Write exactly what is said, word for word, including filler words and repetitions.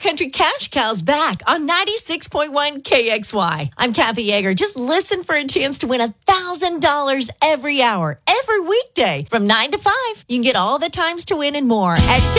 Country Cash Cow's back on ninety-six point one K X Y. I'm Kathy Yeager. Just listen for a chance to win one thousand dollars every hour, every weekday from nine to five. You can get all the times to win and more at